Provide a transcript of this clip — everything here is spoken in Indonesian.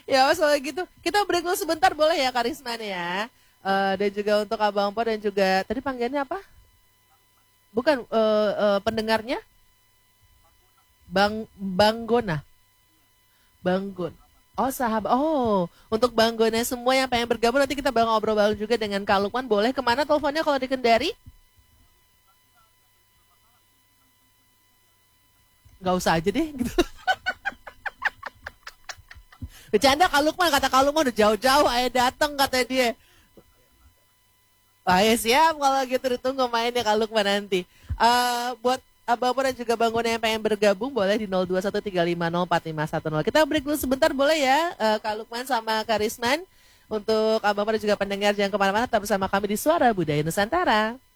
Ya mas kalau gitu kita break dulu sebentar boleh ya Karisman ya. Dan juga untuk Abang Po dan juga tadi panggilannya apa? Bukan pendengarnya Bang Gona. Bang Gon. Oh sahabat. Oh untuk Bang Gona semua yang pengen bergabung nanti kita bakal ngobrol-ngobrol juga dengan Kak Lukman. Boleh kemana teleponnya kalau di Kendari? Nggak usah aja deh gitu. Bercanda Kak Lukman, kata Kak Lukman udah jauh-jauh ayah datang kata dia. Ah, ya siap kalau gitu ditunggu mainnya Kak Lukman nanti. Buat Abang Po dan juga Bang Gona yang pengen bergabung boleh di 0213504510. Kita break dulu sebentar boleh ya Kak Lukman sama Karisman. Untuk Abang Po dan juga pendengar jangan kemana-mana tetap bersama kami di Suara Budaya Nusantara.